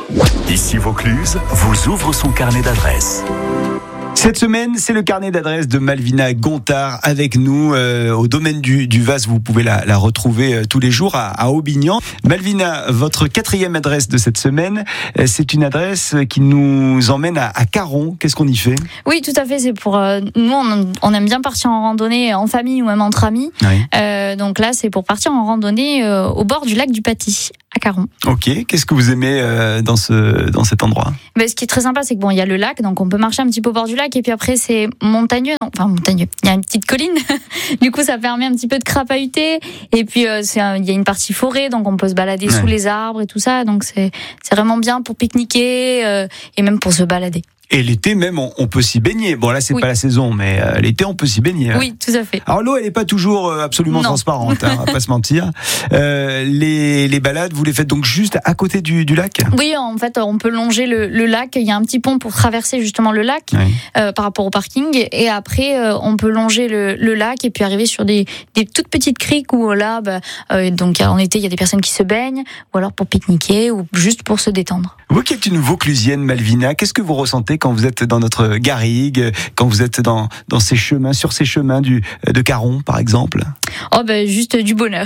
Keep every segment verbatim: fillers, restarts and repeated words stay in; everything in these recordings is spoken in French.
Ici Vaucluse vous ouvre son carnet d'adresses. Cette semaine, c'est le carnet d'adresses de Malvina Gontard avec nous euh, au domaine du, du Vase. Vous pouvez la, la retrouver euh, tous les jours à, à Aubignan. Malvina, votre quatrième adresse de cette semaine, euh, c'est une adresse qui nous emmène à, à Caron. Qu'est-ce qu'on y fait ? Oui, tout à fait. C'est pour euh, nous, on, on aime bien partir en randonnée en famille ou même entre amis. Oui. Euh, donc là, c'est pour partir en randonnée euh, au bord du lac du Paty, à Caron. Ok. Qu'est-ce que vous aimez euh, dans ce dans cet endroit ? Ben, ce qui est très sympa, c'est que bon, il y a le lac, donc on peut marcher un petit peu au bord du lac. Et puis après, c'est montagneux. Enfin, montagneux. Il y a une petite colline. Du coup, ça permet un petit peu de crapahuter. Et puis, euh, c'est un, il y a une partie forêt, donc on peut se balader ouais. sous les arbres et tout ça. Donc, c'est, c'est vraiment bien pour pique-niquer euh, et même pour se balader. Et l'été même, on, on peut s'y baigner. Bon, là, c'est oui. pas la saison, mais euh, l'été, on peut s'y baigner. Hein. Oui, tout à fait. Alors, l'eau, elle n'est pas toujours euh, absolument non. transparente, hein, on va pas se mentir. Euh, les, les balades, vous les faites donc juste à côté du, du lac ? Oui, en fait, on peut longer le, le lac. Il y a un petit pont pour traverser justement le lac oui. euh, par rapport au parking. Et après, euh, on peut longer le, le lac et puis arriver sur des, des toutes petites criques où là, bah, euh, donc en été, il y a des personnes qui se baignent, ou alors pour pique-niquer, ou juste pour se détendre. Vous qui êtes une Vauclusienne, Malvina, qu'est-ce que vous ressentez quand vous êtes dans notre garrigue, quand vous êtes dans, dans ces chemins, sur ces chemins du, de Caron, par exemple ? Oh ben, juste du bonheur.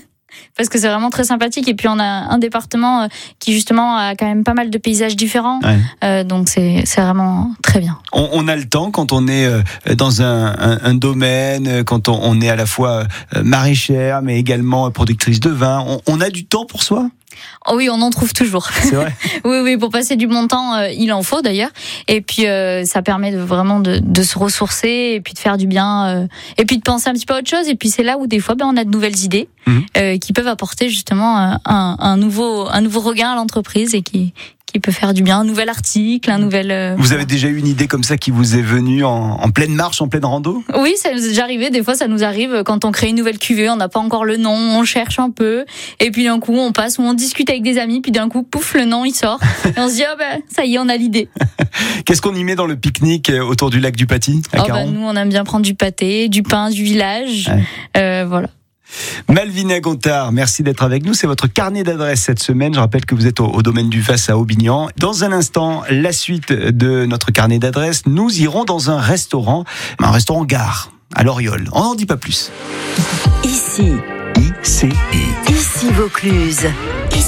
Parce que c'est vraiment très sympathique. Et puis, on a un département qui, justement, a quand même pas mal de paysages différents. Ouais. Euh, donc, c'est, c'est vraiment très bien. On, on a le temps quand on est dans un, un, un domaine, quand on, on est à la fois maraîchère, mais également productrice de vin. On, on a du temps pour soi ? Oh oui, on en trouve toujours. C'est vrai. oui, oui, pour passer du bon temps, euh, il en faut d'ailleurs. Et puis, euh, ça permet de, vraiment de, de se ressourcer et puis de faire du bien euh, et puis de penser un petit peu à autre chose. Et puis, c'est là où des fois, ben, on a de nouvelles idées mmh. euh, qui peuvent apporter justement un, un, nouveau, un nouveau regain à l'entreprise et qui... qui peut faire du bien, un nouvel article, un nouvel... Euh, vous avez déjà eu une idée comme ça qui vous est venue en, en pleine marche, en pleine rando ? Oui, ça nous est déjà arrivé. Des fois, ça nous arrive quand on crée une nouvelle cuvée, on n'a pas encore le nom, on cherche un peu, et puis d'un coup, on passe ou on discute avec des amis, puis d'un coup, pouf, le nom, il sort. Et on se dit, oh ben, ça y est, on a l'idée. Qu'est-ce qu'on y met dans le pique-nique autour du lac du Paty, à oh Caron ? ben, nous, on aime bien prendre du pâté, du pain du village, ouais. euh, voilà. Malvina Gontard, merci d'être avec nous. C'est votre carnet d'adresses cette semaine. Je rappelle que vous êtes au, au domaine du Vase à Aubignan. Dans un instant, la suite de notre carnet d'adresses. Nous irons dans un restaurant, un restaurant gare à Loriol. On n'en dit pas plus. Ici. I C I. Ici Vaucluse.